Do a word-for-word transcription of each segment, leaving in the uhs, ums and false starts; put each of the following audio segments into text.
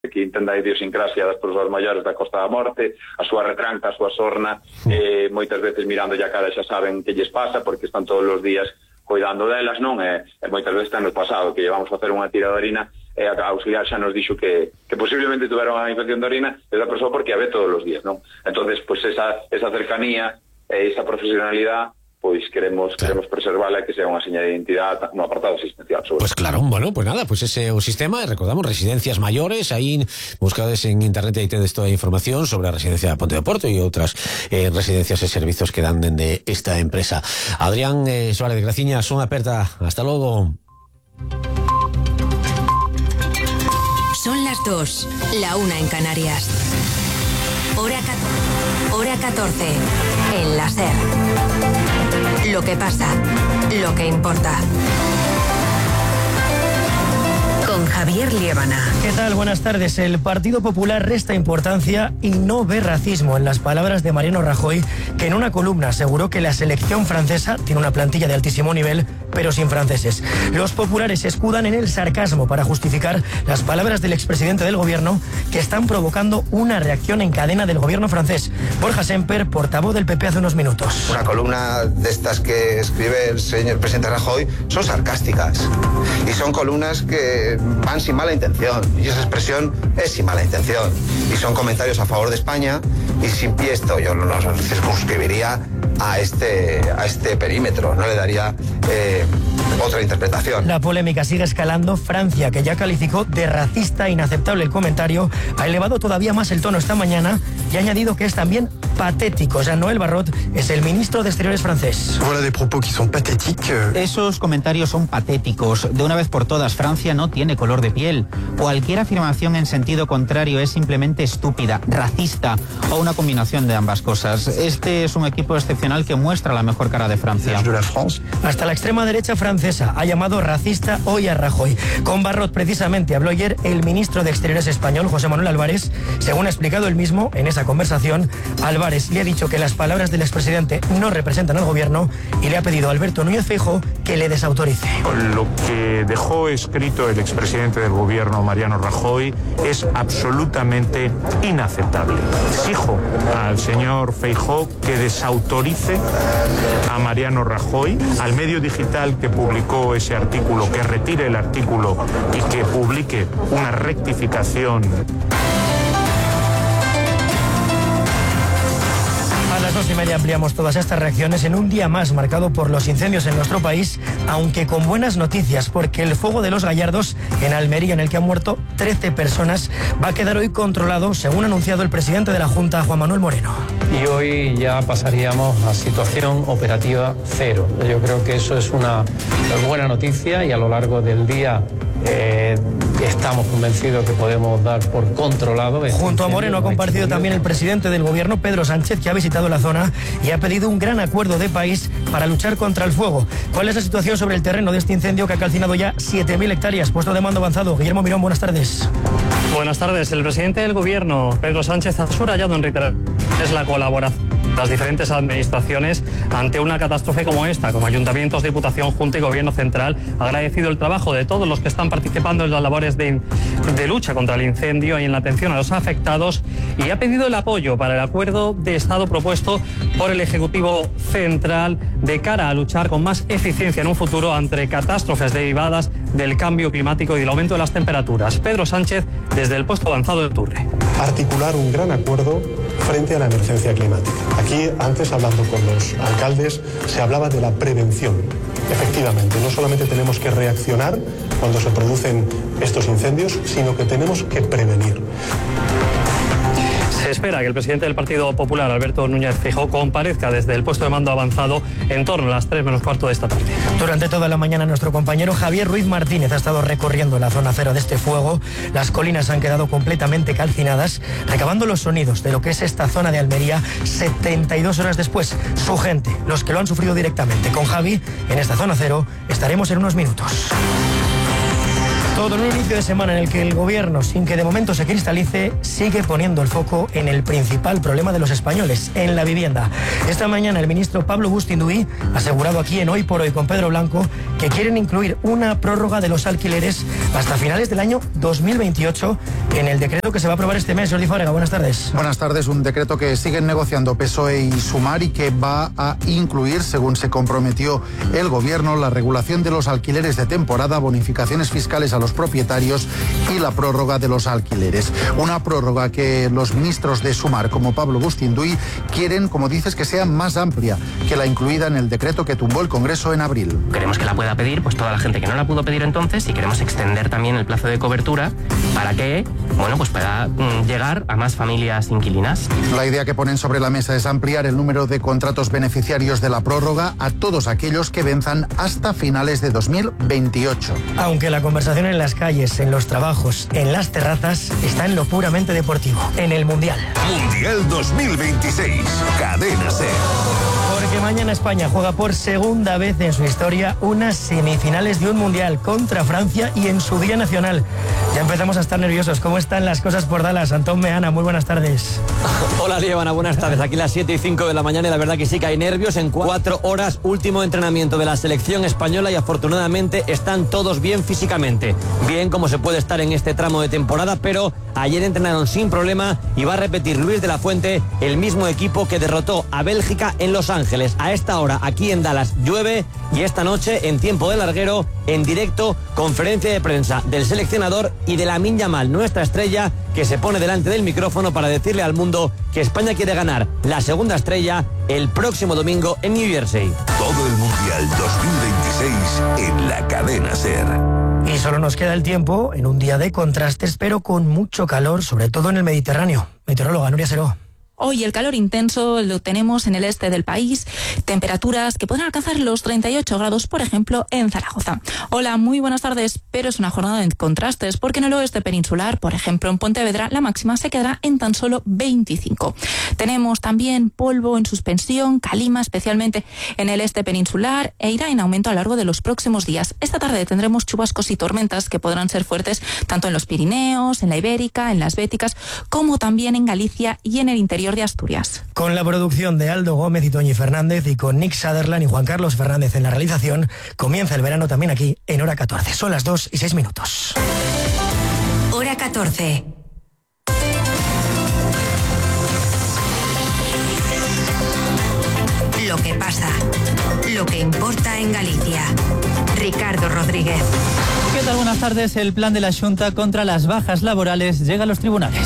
que entenda a idiosincrasia das persoas maiores da Costa da Morte, a súa retranca, a súa sorna, eh, moitas veces mirando ya cara xa saben que lles pasa, porque están todos os días cuidando delas, non? E, e moitas veces está no pasado, que llevamos a facer unha tira de orina, e a auxiliar xa nos dixo que, que posiblemente tuveron a infección de orina esa persoa porque a ve todos os días, non? Entonces, pues esa, esa cercanía e esa profesionalidad, pois queremos claro. queremos preservala e que sea unha seña de identidade no apartado asistencial. Sobre. Pues claro, bueno, pues nada, pues ese o sistema, recordamos, residencias mayores, aí buscades en internet e tedes toda a información sobre a residencia de Ponte de Porto e outras eh, residencias e servizos que dan dende esta empresa. Adrián eh, Suárez de Graciñas, unha aperta, hasta logo. Son las dos, la una en Canarias. Hora catorce, hora catorce, en la SER. Lo que pasa, lo que importa. Con Javier Liébana. ¿Qué tal? Buenas tardes. El Partido Popular resta importancia y no ve racismo en las palabras de Mariano Rajoy, que en una columna aseguró que la selección francesa tiene una plantilla de altísimo nivel, pero sin franceses. Los populares se escudan en el sarcasmo para justificar las palabras del expresidente del gobierno, que están provocando una reacción en cadena del gobierno francés. Borja Semper, portavoz del P P hace unos minutos. Una columna de estas que escribe el señor presidente Rajoy son sarcásticas y son columnas que van sin mala intención, y esa expresión es sin mala intención, y son comentarios a favor de España, y sin pie esto yo no los circunscribiría a este, a este perímetro, no le daría eh, otra interpretación. La polémica sigue escalando. Francia, que ya calificó de racista e inaceptable el comentario, ha elevado todavía más el tono esta mañana y ha añadido que es también patético. Jean-Noël Barrot es el ministro de Exteriores francés. Voilà des propos qui sont pathétiques. Esos comentarios son patéticos. De una vez por todas, Francia no tiene color de piel. Cualquier afirmación en sentido contrario es simplemente estúpida, racista o una combinación de ambas cosas. Este es un equipo excepcional que muestra la mejor cara de Francia. Hasta la extrema derecha francesa ha llamado racista hoy a Rajoy. Con Barrot precisamente habló ayer el ministro de Exteriores español, José Manuel Álvarez. Según ha explicado él mismo en esa conversación, Álvarez le ha dicho que las palabras del expresidente no representan al gobierno y le ha pedido a Alberto Núñez Feijóo que le desautorice. Lo que dejó escrito el expresidente del gobierno, Mariano Rajoy, es absolutamente inaceptable. Exijo al señor Feijóo que desautorice a Mariano Rajoy, al medio digital que publicó ese artículo, que retire el artículo y que publique una rectificación. A las dos y media ampliamos todas estas reacciones en un día más marcado por los incendios en nuestro país, aunque con buenas noticias, porque el fuego de los Gallardos en Almería, en el que han muerto trece personas, va a quedar hoy controlado, según ha anunciado el presidente de la Junta, Juan Manuel Moreno. Y hoy ya pasaríamos a situación operativa cero. Yo creo que eso es una buena noticia y a lo largo del día eh, estamos convencidos que podemos dar por controlado. Este Junto a Moreno ha comparecido también el presidente del gobierno, Pedro Sánchez, que ha visitado la zona y ha pedido un gran acuerdo de país para luchar contra el fuego. ¿Cuál es la situación sobre el terreno de este incendio que ha calcinado ya siete mil hectáreas? Puesto de mando avanzado. Guillermo Mirón, buenas tardes. Buenas tardes. El presidente del gobierno, Pedro Sánchez, ha subrayado en reiterar es la colaboración de las diferentes administraciones ante una catástrofe como esta, como ayuntamientos, Diputación, Junta y Gobierno Central. Ha agradecido el trabajo de todos los que están participando en las labores de, de lucha contra el incendio y en la atención a los afectados, y ha pedido el apoyo para el acuerdo de Estado propuesto por el Ejecutivo Central de cara a luchar con más eficiencia en un futuro ante catástrofes derivadas del cambio climático y del aumento de las temperaturas. Pedro Sánchez, desde el puesto avanzado de Turre. Articular un gran acuerdo frente a la emergencia climática. Aquí, antes, hablando con los alcaldes, se hablaba de la prevención. Efectivamente, no solamente tenemos que reaccionar cuando se producen estos incendios, sino que tenemos que prevenir. Se espera que el presidente del Partido Popular, Alberto Núñez Feijóo, comparezca desde el puesto de mando avanzado en torno a las tres menos cuarto de esta tarde. Durante toda la mañana nuestro compañero Javier Ruiz Martínez ha estado recorriendo la zona cero de este fuego. Las colinas han quedado completamente calcinadas, recabando los sonidos de lo que es esta zona de Almería setenta y dos horas después. Su gente, los que lo han sufrido directamente. Con Javi, en esta zona cero, estaremos en unos minutos. Todo en un inicio de semana en el que el gobierno, sin que de momento se cristalice, sigue poniendo el foco en el principal problema de los españoles, en la vivienda. Esta mañana el ministro Pablo Bustinduy ha asegurado aquí en Hoy por Hoy con Pedro Blanco que quieren incluir una prórroga de los alquileres hasta finales del año dos mil veintiocho en el decreto que se va a aprobar este mes. Jordi Fábrega, buenas tardes. Buenas tardes. Un decreto que siguen negociando P S O E y Sumar y que va a incluir, según se comprometió el gobierno, la regulación de los alquileres de temporada, bonificaciones fiscales a los propietarios y la prórroga de los alquileres. Una prórroga que los ministros de Sumar, como Pablo Bustinduy, quieren, como dices, que sea más amplia que la incluida en el decreto que tumbó el Congreso en abril. Queremos que la pueda pedir pues toda la gente que no la pudo pedir entonces, y queremos extender también el plazo de cobertura para que, bueno, pues pueda mm, llegar a más familias inquilinas. La idea que ponen sobre la mesa es ampliar el número de contratos beneficiarios de la prórroga a todos aquellos que venzan hasta finales de dos mil veintiocho. Aunque la conversación en las calles, en los trabajos, en las terrazas, está en lo puramente deportivo, en el Mundial. Mundial dos mil veintiséis, Cadena SER. Porque mañana España juega por segunda vez en su historia unas semifinales de un Mundial contra Francia y en su día nacional. Ya empezamos a estar nerviosos. ¿Cómo están las cosas por Dallas? Antón Meana, muy buenas tardes. Hola, Lievana, buenas tardes. Aquí las siete y cinco de la mañana y la verdad que sí que hay nervios. En cuatro horas, último entrenamiento de la selección española y afortunadamente están todos bien físicamente. Bien como se puede estar en este tramo de temporada, pero ayer entrenaron sin problema y va a repetir Luis de la Fuente el mismo equipo que derrotó a Bélgica en Los Ángeles. A esta hora, aquí en Dallas, llueve y esta noche, en tiempo de larguero, en directo, conferencia de prensa del seleccionador y de Lamine Yamal, nuestra estrella, que se pone delante del micrófono para decirle al mundo que España quiere ganar la segunda estrella el próximo domingo en New Jersey. Todo el Mundial dos mil veintiséis en la Cadena SER. Y solo nos queda el tiempo en un día de contrastes, pero con mucho calor, sobre todo en el Mediterráneo. Meteoróloga Nuria Seró. Hoy el calor intenso lo tenemos en el este del país, temperaturas que pueden alcanzar los treinta y ocho grados, por ejemplo, en Zaragoza. Hola, muy buenas tardes, pero es una jornada de contrastes, porque en el oeste peninsular, por ejemplo, en Pontevedra, la máxima se quedará en tan solo veinticinco. Tenemos también polvo en suspensión, calima, especialmente en el este peninsular, e irá en aumento a lo largo de los próximos días. Esta tarde tendremos chubascos y tormentas que podrán ser fuertes tanto en los Pirineos, en la Ibérica, en las Béticas, como también en Galicia y en el interior de Asturias. Con la producción de Aldo Gómez y Toñi Fernández y con Nick Sutherland y Juan Carlos Fernández en la realización, comienza el verano también aquí en Hora catorce. Son las dos y seis minutos. Hora catorce. Lo que pasa, lo que importa en Galicia. Ricardo Rodríguez. ¿Qué tal? Buenas tardes. El plan de la Xunta contra las bajas laborales llega a los tribunales.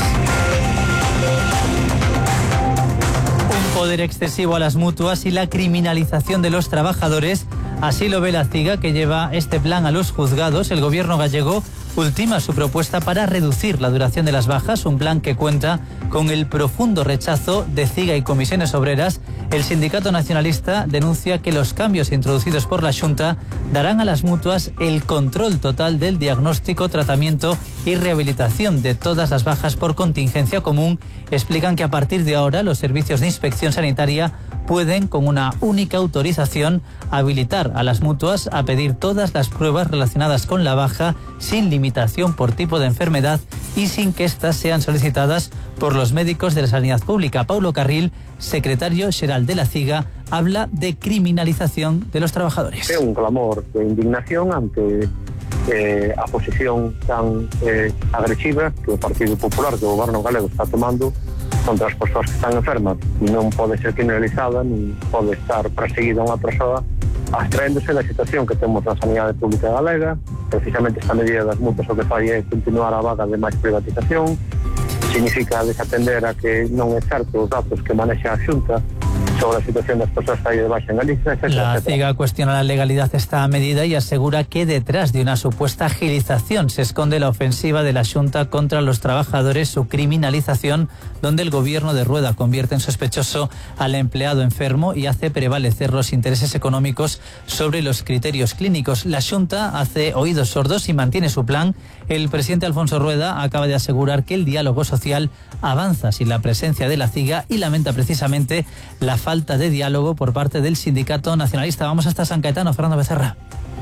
Poder excesivo a las mutuas y la criminalización de los trabajadores. Así lo ve la CIGA, que lleva este plan a los juzgados. El gobierno gallego ultima su propuesta para reducir la duración de las bajas, un plan que cuenta con el profundo rechazo de CIGA y comisiones obreras. El sindicato nacionalista denuncia que los cambios introducidos por la Xunta darán a las mutuas el control total del diagnóstico, tratamiento y rehabilitación de todas las bajas por contingencia común. Explican que a partir de ahora los servicios de inspección sanitaria pueden, con una única autorización, habilitar a las mutuas a pedir todas las pruebas relacionadas con la baja sin limitación por tipo de enfermedad y sin que éstas sean solicitadas por los médicos de la sanidad pública. Paulo Carril, secretario xeral de la CIGA, habla de criminalización de los trabajadores. É un clamor de indignación ante eh, a posición tan eh, agresiva que o Partido Popular, que o Goberno galego está tomando contra as persoas que están enfermas, e non pode ser criminalizada nin pode estar perseguida unha persoa abstraéndose da situación que temos na sanidade pública galega. Precisamente esta medida das multas o que fai é continuar a vaga de máis privatización, significa desatender a que non é certo os datos que manexa a Xunta sobre la situación de las personas que hay de baixa en Galicia, etcétera. La CIGA cuestiona la legalidad de esta medida y asegura que detrás de una supuesta agilización se esconde la ofensiva de la Xunta contra los trabajadores, su criminalización, donde el gobierno de Rueda convierte en sospechoso al empleado enfermo y hace prevalecer los intereses económicos sobre los criterios clínicos. La Xunta hace oídos sordos y mantiene su plan. El presidente Alfonso Rueda acaba de asegurar que el diálogo social avanza sin la presencia de la CIGA y lamenta precisamente la falta de diálogo por parte del sindicato nacionalista. Vamos hasta San Caetano, Fernando Becerra.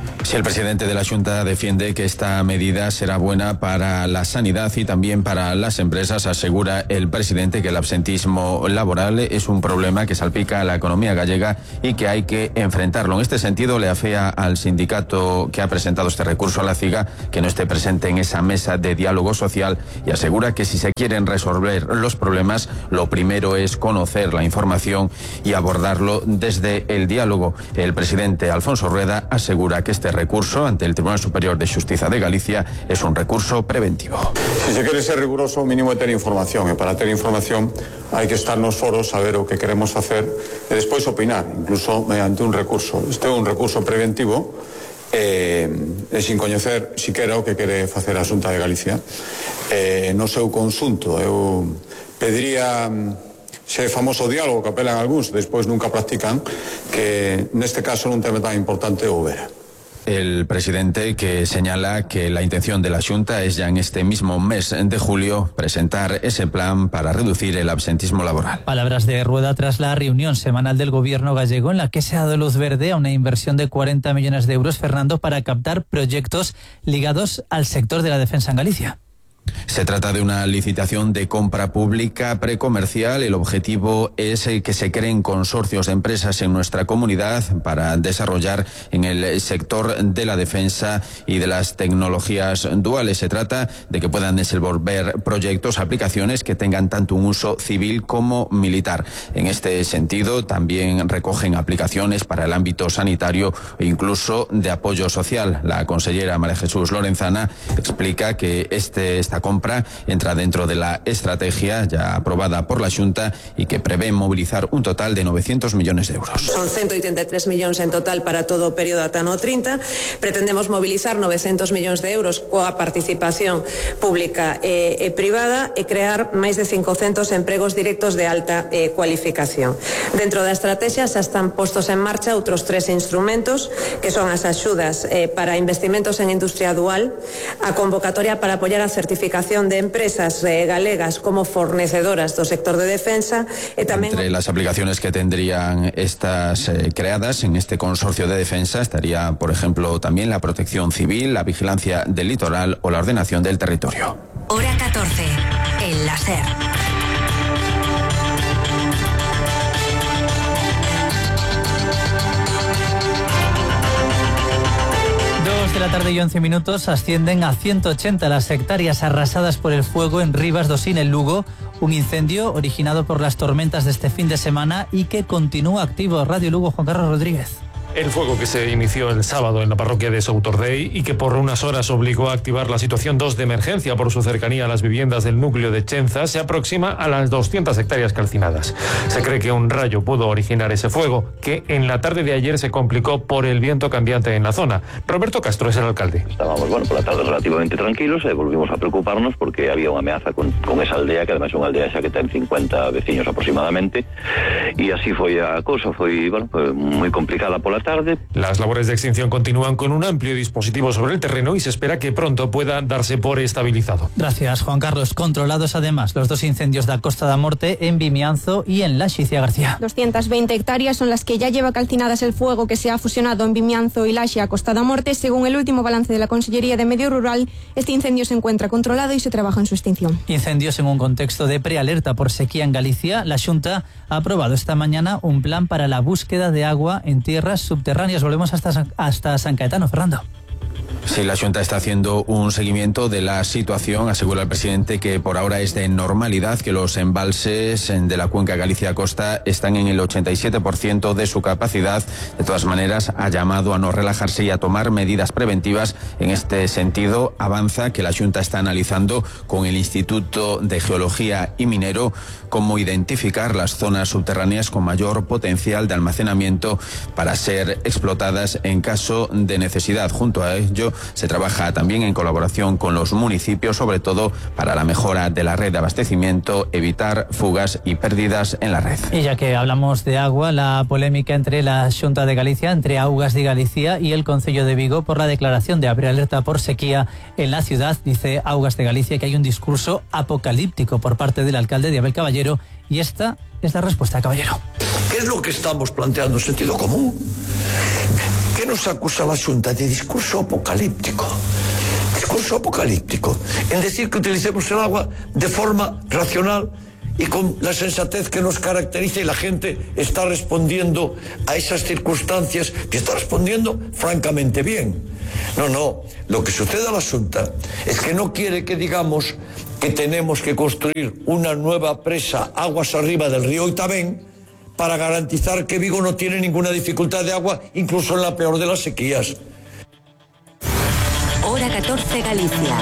Sí, el presidente de la Xunta defiende que esta medida será buena para la sanidad y también para las empresas. Asegura el presidente que el absentismo laboral es un problema que salpica a la economía gallega y que hay que enfrentarlo. En este sentido, le afea al sindicato que ha presentado este recurso a la CIGA que no esté presente en esa mesa de diálogo social y asegura que si se quieren resolver los problemas, lo primero es conocer la información y abordarlo desde el diálogo. El presidente Alfonso Rueda asegura que este recurso ante el Tribunal Superior de Xustiza de Galicia es un recurso preventivo. Si se quere ser riguroso, o mínimo é ter información, e para ter información hai que estar nos foros, saber o que queremos facer e despois opinar, incluso mediante un recurso. Este é un recurso preventivo e, e sin coñecer siquera o que quere facer a Xunta de Galicia. E, no seu conxunto, eu pediría ese famoso diálogo que apelan algúns, despois nunca practican, que neste caso non tema tan importante o vera. El presidente que señala que la intención de la Xunta es ya en este mismo mes de julio presentar ese plan para reducir el absentismo laboral. Palabras de Rueda tras la reunión semanal del gobierno gallego en la que se ha dado luz verde a una inversión de cuarenta millones de euros, Fernando, para captar proyectos ligados al sector de la defensa en Galicia. Se trata de una licitación de compra pública precomercial. El objetivo es que se creen consorcios de empresas en nuestra comunidad para desarrollar en el sector de la defensa y de las tecnologías duales. Se trata de que puedan desenvolver proyectos, aplicaciones que tengan tanto un uso civil como militar. En este sentido, también recogen aplicaciones para el ámbito sanitario e incluso de apoyo social. La consellera María Jesús Lorenzana explica que este Esta compra entra dentro de la estrategia ya aprobada por la Xunta y que prevé movilizar un total de novecientos millones de euros. Son ciento ochenta y tres millóns en total para todo o período ata no trinta. Pretendemos movilizar novecientos millóns de euros coa participación pública e, e privada e crear máis de cincocentos empregos directos de alta eh, cualificación. Dentro da estrategia xa están postos en marcha outros tres instrumentos que son as axudas eh, para investimentos en industria dual, a convocatoria para apoiar a certificación de empresas eh, galegas como fornecedoras do sector de defensa e tamén... Entre las aplicaciones que tendrían estas eh, creadas en este consorcio de defensa estaría, por ejemplo, también la protección civil, la vigilancia del litoral o la ordenación del territorio. Hora catorce, en la SER. De la tarde y once minutos ascienden a ciento ochenta las hectáreas arrasadas por el fuego en Rivas do Sil, en Lugo, un incendio originado por las tormentas de este fin de semana y que continúa activo. Radio Lugo, Juan Carlos Rodríguez. El fuego que se inició el sábado en la parroquia de Soutordei y que por unas horas obligó a activar la situación dos de emergencia por su cercanía a las viviendas del núcleo de Chenza se aproxima a las doscientas hectáreas calcinadas. Se cree que un rayo pudo originar ese fuego, que en la tarde de ayer se complicó por el viento cambiante en la zona. Roberto Castro es el alcalde. Estábamos, bueno, por la tarde relativamente tranquilos e volvimos a preocuparnos porque había unha ameaza con, con esa aldea, que además é unha aldea xa que ten cincuenta veciños aproximadamente, e así foi a cousa, foi, bueno, foi moi complicada pola tarde. Las labores de extinción continúan con un amplio dispositivo sobre el terreno y se espera que pronto pueda darse por estabilizado. Gracias, Juan Carlos. Controlados además los dos incendios de Costa da Morte en Vimianzo y en La Xicia García. doscientas veinte hectáreas son las que ya lleva calcinadas el fuego que se ha fusionado en Vimianzo y Laxia, Costa da Morte. Según el último balance de la Consellería de Medio Rural, este incendio se encuentra controlado y se trabaja en su extinción. Incendios en un contexto de prealerta por sequía en Galicia. La Xunta ha aprobado esta mañana un plan para la búsqueda de agua en tierras subterráneas. Volvemos hasta, hasta San Caetano, Fernando. Sí, la Xunta está haciendo un seguimiento de la situación. Asegura el presidente que por ahora es de normalidad, que los embalses de la cuenca Galicia-Costa están en el ochenta y siete por ciento de su capacidad. De todas maneras, ha llamado a no relajarse y a tomar medidas preventivas. En este sentido, avanza que la Xunta está analizando con el Instituto de Geología y Minero cómo identificar las zonas subterráneas con mayor potencial de almacenamiento para ser explotadas en caso de necesidad. Junto a ello, se trabaja también en colaboración con los municipios, sobre todo para la mejora de la red de abastecimiento, evitar fugas y pérdidas en la red. Y ya que hablamos de agua, la polémica entre la Xunta de Galicia, entre Augas de Galicia y el Concello de Vigo por la declaración de prealerta por sequía en la ciudad. Dice Augas de Galicia que hay un discurso apocalíptico por parte del alcalde de Abel Caballero, y esta es la respuesta, Caballero. ¿Qué es lo que estamos planteando? ¿Sentido común? ¿Qué nos acusa la Xunta de discurso apocalíptico. Discurso apocalíptico. En decir que utilicemos el agua de forma racional y con la sensatez que nos caracteriza, y la gente está respondiendo a esas circunstancias, que está respondiendo francamente bien. No, no, lo que sucede a la Xunta es que no quiere que digamos que tenemos que construir una nueva presa aguas arriba del río Oitabén para garantizar que Vigo no tiene ninguna dificultad de agua, incluso en la peor de las sequías. Hora catorce Galicia.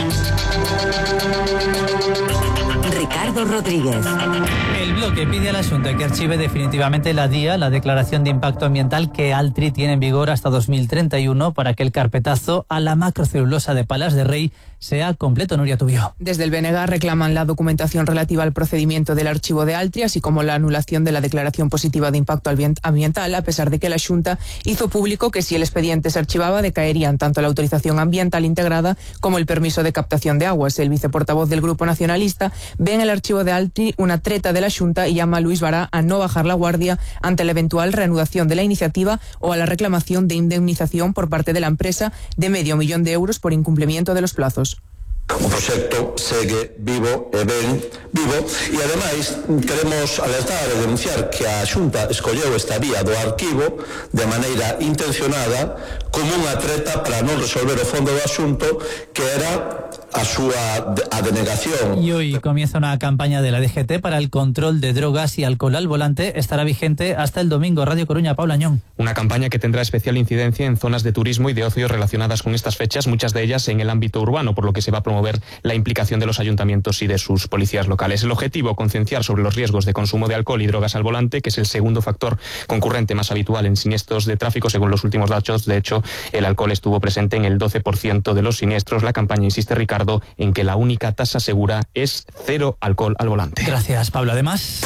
Ricardo Rodríguez. El bloque pide a la Xunta que archive definitivamente la D I A, la Declaración de Impacto Ambiental que Altri tiene en vigor hasta dos mil treinta y uno, para que el carpetazo a la macrocelulosa de Palas de Rey sea completo. Nuria Tubio. Desde el B N G reclaman la documentación relativa al procedimiento del archivo de Altri, así como la anulación de la declaración positiva de impacto ambiental, a pesar de que la Xunta hizo público que si el expediente se archivaba decaerían tanto la autorización ambiental integrada como el permiso de captación de aguas. El viceportavoz del Grupo Nacionalista ve en el archivo de Altri una treta de la Xunta y llama a Luis Bará a no bajar la guardia ante la eventual reanudación de la iniciativa o a la reclamación de indemnización por parte de la empresa de medio millón de euros por incumplimiento de los plazos. O proxecto segue vivo e ben vivo, e ademais queremos alertar e denunciar que a Xunta escolleu esta vía do arquivo de maneira intencionada como unha treta para non resolver o fondo do asunto, que era a súa a denegación. Y hoy comienza una campaña de la D G T para el control de drogas y alcohol al volante. Estará vigente hasta el domingo. Radio Coruña, Paula Añón. Una campaña que tendrá especial incidencia en zonas de turismo y de ocio relacionadas con estas fechas, muchas de ellas en el ámbito urbano, por lo que se va a promover la implicación de los ayuntamientos y de sus policías locales. El objetivo, concienciar sobre los riesgos de consumo de alcohol y drogas al volante, que es el segundo factor concurrente más habitual en siniestros de tráfico, según los últimos datos. De hecho, el alcohol estuvo presente en el doce por ciento de los siniestros. La campaña insiste, Ricardo, en que la única tasa segura es cero alcohol al volante. Gracias, Pablo. Además,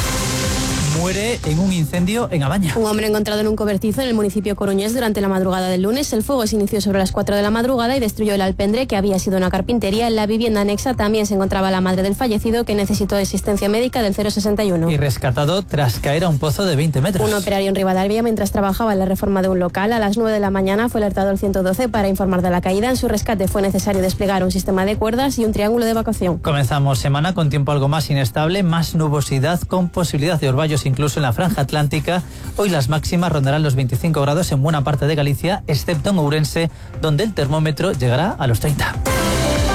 muere en un incendio en Abaña. Un hombre encontrado en un cobertizo en el municipio coruñés durante la madrugada del lunes. El fuego se inició sobre las cuatro de la madrugada y destruyó el alpendre, que había sido una carpintería. En la vivienda anexa también se encontraba la madre del fallecido, que necesitó asistencia médica del cero sesenta y uno. Y rescatado tras caer a un pozo de veinte metros. Un operario en Rivadavia, mientras trabajaba en la reforma de un local, a las nueve de la mañana fue alertado al ciento doce para informar de la caída. En su rescate fue necesario desplegar un sistema de cuerdas y un triángulo de evacuación. Comenzamos semana con tiempo algo más inestable, más nubosidad, con posibilidad de orvallos incluso en la franja atlántica. Hoy las máximas rondarán los veinticinco grados en buena parte de Galicia, excepto en Ourense, donde el termómetro llegará a los treinta.